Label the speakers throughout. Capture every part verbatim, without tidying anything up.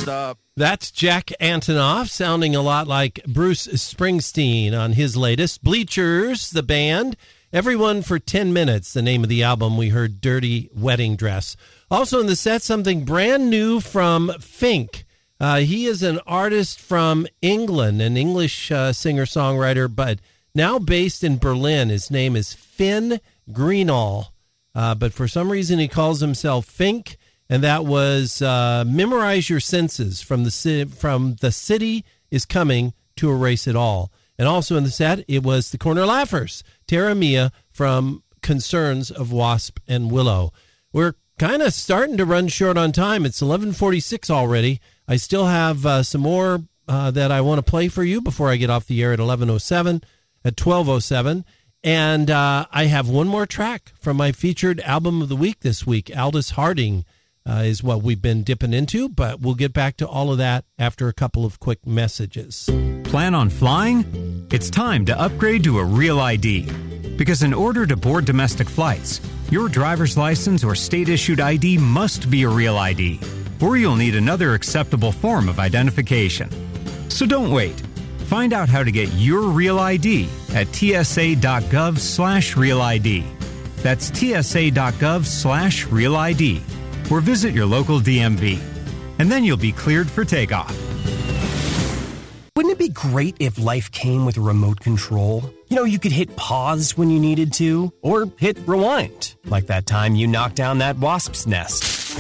Speaker 1: up?
Speaker 2: That's Jack Antonoff, sounding a lot like Bruce Springsteen on his latest. Bleachers, the band. Everyone for ten minutes, the name of the album. We heard Dirty Wedding Dress. Also in the set, something brand new from Fink. Uh, he is an artist from England, an English uh, singer-songwriter, but now based in Berlin. His name is Finn Greenall, uh, but for some reason he calls himself Fink, and that was uh, Memorize Your Senses from the, ci- from the City is Coming to Erase It All. And also in the set, it was the Corner Laughers, Terra Mia from Concerns of Wasp and Willow. We're kind of starting to run short on time. It's eleven forty-six already. I still have uh, some more uh, that I want to play for you before I get off the air at eleven oh seven, at twelve oh seven. And uh, I have one more track from my featured album of the week this week. Aldous Harding uh, is what we've been dipping into, but we'll get back to all of that after a couple of quick messages.
Speaker 3: Plan on flying? It's time to upgrade to a Real I D. Because in order to board domestic flights, your driver's license or state-issued I D must be a Real I D, or you'll need another acceptable form of identification. So don't wait. Find out how to get your Real I D at tsa.gov slash Real ID. That's tsa.gov slash Real ID, or visit your local D M V. And then you'll be cleared for takeoff.
Speaker 4: Wouldn't it be great if life came with a remote control? You know, you could hit pause when you needed to, or hit rewind, like that time you knocked down that wasp's nest.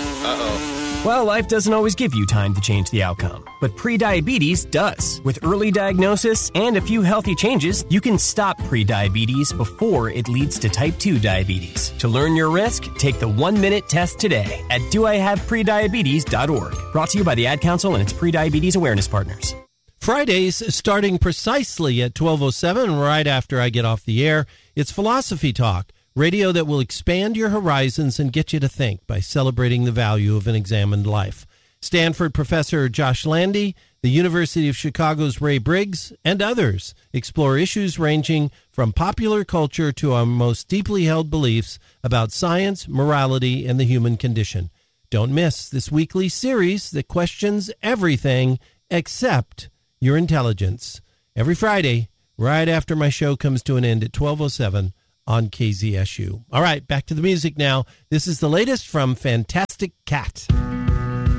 Speaker 1: Uh-oh.
Speaker 4: Well, life doesn't always give you time to change the outcome, but prediabetes does. With early diagnosis and a few healthy changes, you can stop prediabetes before it leads to type two diabetes. To learn your risk, take the one-minute test today at do I have prediabetes dot org. Brought to you by the Ad Council and its prediabetes awareness partners.
Speaker 2: Fridays starting precisely at twelve oh seven, right after I get off the air. It's Philosophy Talk, radio that will expand your horizons and get you to think by celebrating the value of an examined life. Stanford professor Josh Landy, the University of Chicago's Ray Briggs, and others explore issues ranging from popular culture to our most deeply held beliefs about science, morality, and the human condition. Don't miss this weekly series that questions everything except your intelligence. Every Friday, right after my show comes to an end at twelve oh seven on K Z S U. All right, back to the music now. This is the latest from Fantastic Cat.